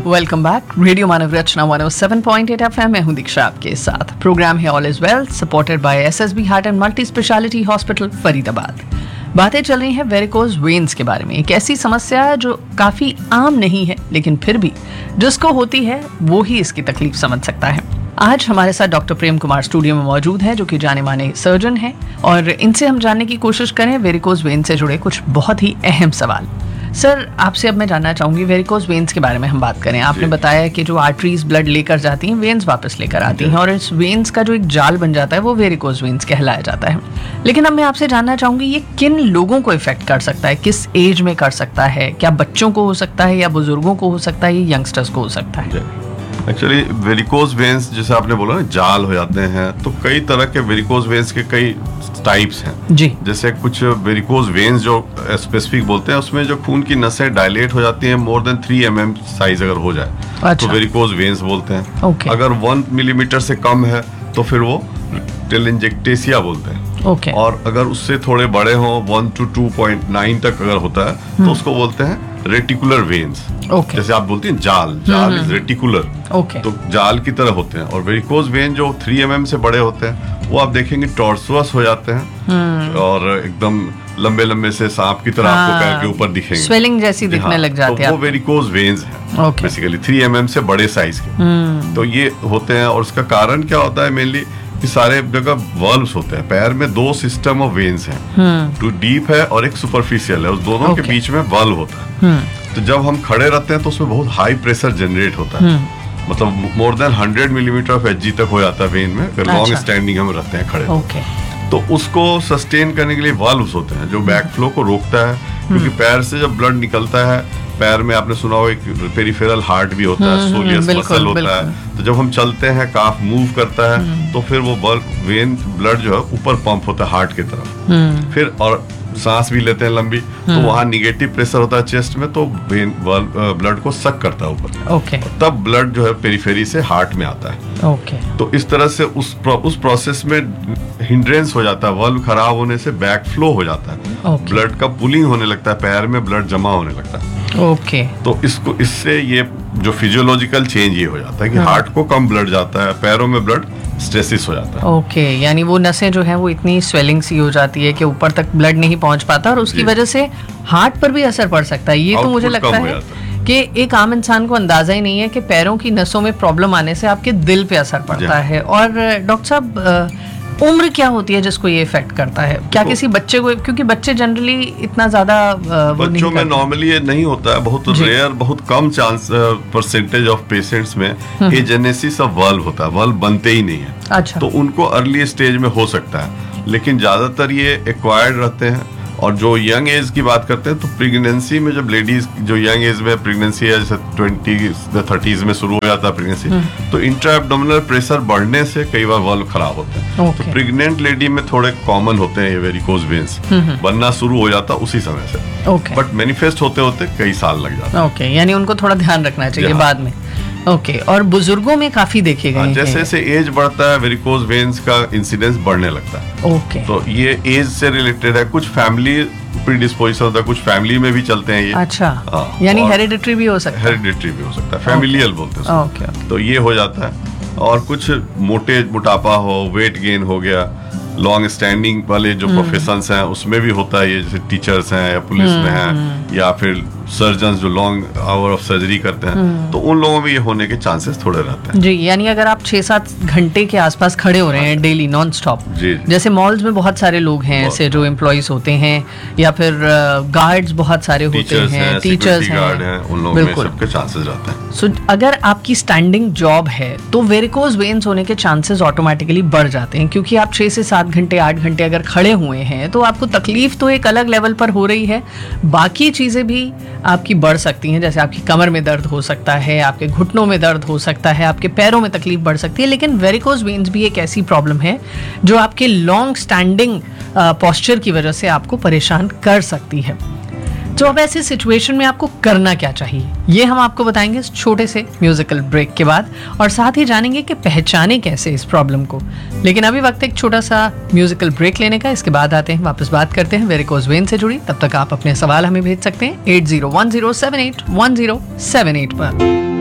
Welcome back. Radio मानव रचना 107.8 FM में हूं दीक्षा आपके साथ। प्रोग्राम है all is well, supported by SSB heart and multi speciality hospital Faridabad. बातें चल रही हैं वेरिकोज वेन्स के बारे में। एक ऐसी समस्या है जो काफी आम नहीं है, लेकिन फिर भी जिसको होती है वो ही इसकी तकलीफ समझ सकता है। आज हमारे साथ डॉक्टर प्रेम कुमार स्टूडियो में मौजूद हैं, जो कि जाने माने सर्जन हैं, और इनसे हम जानने की कोशिश करें वेरिकोज वेन से जुड़े कुछ बहुत ही अहम सवाल। सर, आपसे अब मैं जानना चाहूंगी वेरिकोज वेन्स के बारे में हम बात करें। आपने बताया कि जो आर्टरीज ब्लड लेकर जाती हैं, वेन्स वापस लेकर आती हैं, और इस वेन्स का जो एक जाल बन जाता है वो वेरिकोज वेन्स कहलाया जाता है। लेकिन अब मैं आपसे जानना चाहूंगी ये किन लोगों को इफेक्ट कर सकता है, किस एज में कर सकता है? क्या बच्चों को हो सकता है या बुजुर्गों को हो सकता है, या यंगस्टर्स को हो सकता है? एक्चुअली वेरिकोज वेन्स जैसे आपने बोला ना, जाल हो जाते हैं, तो कई तरह के वेरिकोज वेन्स के कई टाइप्स हैं जी। जैसे कुछ वेरिकोज वेन्स जो स्पेसिफिक बोलते हैं, उसमें जो खून की नसें डायलेट हो जाती हैं मोर देन 3 mm साइज अगर हो जाए, अच्छा, तो वेरिकोज वेन्स बोलते हैं। अगर 1 मिलीमीटर से कम है तो फिर वो टेलेंजेक्टेसिया बोलते हैं। और अगर उससे थोड़े बड़े हों 1 to 2.9 तक अगर होता है तो उसको बोलते हैं रेटिकुलर वेन्स। जैसे आप बोलती हैं जाल इज रेटिकुलर, तो जाल की तरह होते हैं। और वेरिकोज वेन जो 3 mm से बड़े होते हैं वो आप देखेंगे टॉर्सुअस हो जाते हैं और एकदम लंबे लंबे से सांप की तरह आपको पैर के ऊपर दिखेंगे, स्वेलिंग जैसी दिखने लग जाती है। तो वो वेरिकोज वेन्स हैं बेसिकली 3 mm से बड़े साइज के। तो ये होते हैं, और उसका कारण क्या होता है? मेनली कि सारे जगह वल्व्स होते हैं। पैर में 2 सिस्टम ऑफ वेन्स हैं, तो डीप है और एक सुपरफिशियल है। उस दोनों के बीच में वल्व होता है। तो जब हम खड़े रहते हैं तो उसमें बहुत हाई प्रेशर जनरेट होता है, मतलब more than 100 millimetre of Hg तक हो जाता है वेन में, अगर लॉन्ग स्टैंडिंग हम रहते हैं खड़े। तो उसको सस्टेन करने के लिए वाल्व्स होते हैं जो बैक फ्लो को रोकता है, क्योंकि पैर से जब ब्लड निकलता है, पैर में आपने सुना हो एक पेरिफेरल हार्ट भी होता है, सोलियस मसल होता है। तो जब हम चलते हैं, काफ मूव करता है, तो फिर वो वेन ब्लड जो है ऊपर पंप होता है हार्ट की तरफ। फिर और सांस भी लेते हैं लंबी, तो वहाँ निगेटिव प्रेशर होता है चेस्ट में, तो वेन ब्लड को सक करता है ऊपर, तब ब्लड जो है पेरिफेरी से हार्ट में आता है। तो इस तरह से उस प्रोसेस में हिंड्रेंस हो जाता है, वल्व खराब होने से बैक फ्लो हो जाता है, ब्लड का पुलिंग होने लगता है, पैर में ब्लड जमा होने लगता है। तो इससे ये जो फिजियोलॉजिकल चेंज ये हो जाता है कि हार्ट को कम ब्लड जाता है, पैरों में ब्लड स्ट्रेसिस हो जाता है। यानी वो नसें जो हैं वो इतनी स्वेलिंग सी हो जाती है कि ऊपर तक ब्लड नहीं पहुंच पाता, और उसकी वजह से हार्ट पर भी असर पड़ सकता है। ये तो मुझे लगता है कि एक आम इंसान को अंदाजा ही नहीं है कि पैरों की नसों में प्रॉब्लम आने से आपके दिल पे असर पड़ता है। और डॉक्टर साहब, उम्र क्या होती है जिसको ये इफेक्ट करता है? क्या किसी बच्चे को, क्योंकि बच्चे जनरली इतना ज्यादा बच्चों में नॉर्मली ये नहीं होता है, बहुत रेयर, बहुत कम चांस परसेंटेज ऑफ पेशेंट्स में एजेनेसिस ऑफ वल्व होता है, वल्व बनते ही नहीं है। अच्छा। तो उनको अर्ली स्टेज में हो सकता है, लेकिन ज्यादातर ये एक्वायर्ड रहते हैं। और जो यंग एज की बात करते हैं, तो प्रेगनेंसी में जब लेडीज जो यंग एज में प्रेगनेंसी है, जैसे 20-30s में शुरू हो जाता है प्रेगनेंसी, तो इंट्रा एब्डोमिनल प्रेशर बढ़ने से कई बार वल्व खराब होते हैं। तो प्रेग्नेंट लेडी में थोड़े कॉमन होते हैं ये वेरिकोज वेन्स, बनना शुरू हो जाता है उसी समय से, बट मैनिफेस्ट होते होते कई साल लग जाते हैं। यानी उनको थोड़ा ध्यान रखना चाहिए बाद में। और बुजुर्गों में काफी देखे गए हैं। जैसे जैसे एज बढ़ता है वेरिकोज वेन्स का इंसिडेंस बढ़ने लगता है। तो ये एज से रिलेटेड है, कुछ फैमिली प्रीडिस्पोजिशन होता है, कुछ फैमिली में भी चलते हैं ये। अच्छा, यानी हेरिडिटरी भी हो सकता है? हेरिडिटरी भी हो सकता है, फैमिलियल बोलते हैं। तो ये हो जाता है। और कुछ मोटापा हो, वेट गेन हो गया, लॉन्ग स्टैंडिंग वाले जो प्रोफेशंस हैं उसमें भी होता है ये, जैसे टीचर्स हैं या पुलिस में हैं, या फिर सर्जन जो लॉन्ग आवर ऑफ सर्जरी करते हैं, तो उन लोगों में ये होने के चांसेस थोड़े रहते हैं। जी, यानी अगर आप 6-7 घंटे के आसपास खड़े हो रहे हैं डेली नॉन स्टॉप, जैसे मॉल्स में बहुत सारे लोग हैं ऐसे जो एम्प्लॉइज होते हैं, या फिर गार्ड्स बहुत सारे होते हैं, टीचर्स हैं, उन लोगों में सबके चांसेस रहते हैं। सो अगर आपकी स्टैंडिंग जॉब है तो वेरिकोज वेन्स होने के चांसेस ऑटोमेटिकली बढ़ जाते हैं, क्योंकि आप 6 से 7 घंटे 8 घंटे अगर खड़े हुए हैं तो आपको तकलीफ तो एक अलग लेवल पर हो रही है, बाकी चीजें भी आपकी बढ़ सकती हैं। जैसे आपकी कमर में दर्द हो सकता है, आपके घुटनों में दर्द हो सकता है, आपके पैरों में तकलीफ बढ़ सकती है। लेकिन वेरिकोज वेन्स भी एक ऐसी प्रॉब्लम है जो आपके लॉन्ग स्टैंडिंग पोस्चर की वजह से आपको परेशान कर सकती है। तो अब ऐसे सिचुएशन में आपको करना क्या चाहिए, ये हम आपको बताएंगे इस छोटे से म्यूजिकल ब्रेक के बाद, और साथ ही जानेंगे कि पहचाने कैसे इस प्रॉब्लम को। लेकिन अभी वक्त एक छोटा सा म्यूजिकल ब्रेक लेने का, इसके बाद आते हैं वापस बात करते हैं वेरिकोज वेन से जुड़ी। तब तक आप अपने सवाल हमें भेज सकते हैं 8010781078 पर।